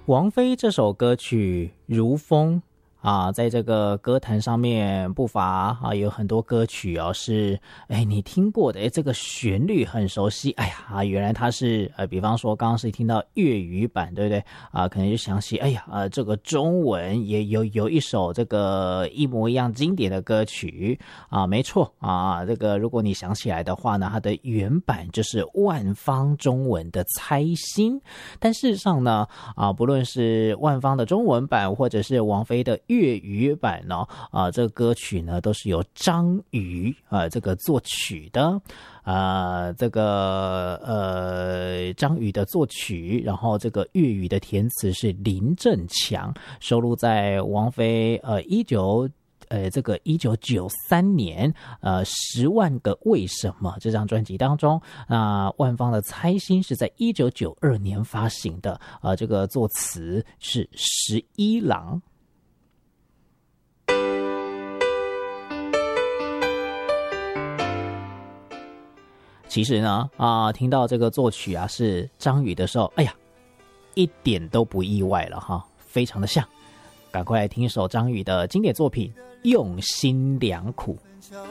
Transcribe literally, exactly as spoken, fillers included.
王菲这首歌曲《如风》啊，在这个歌坛上面不乏啊有很多歌曲哦，是哎你听过的，哎这个旋律很熟悉，哎呀，原来它是呃，比方说刚刚是听到粤语版，对不对啊？可能就想起，哎呀，呃，这个中文也有有一首这个一模一样经典的歌曲啊，没错啊，这个如果你想起来的话呢，它的原版就是万芳中文的《猜心》，但事实上呢，啊，不论是万芳的中文版，或者是王菲的粤语版呢，啊，这个歌曲呢都是由张宇啊这个作曲的，啊，这个呃张宇的作曲，然后这个粤语的填词是林振强，收录在王菲呃一九。呃，这个一九九三年，呃，十万个为什么这张专辑当中，那、呃、万芳的《猜心》是在一九九二年发行的，呃，这个作词是十一郎。其实呢，啊、呃，听到这个作曲啊是张宇的时候，哎呀，一点都不意外了哈，非常的像。赶快来听一首张宇的经典作品《用心良苦》。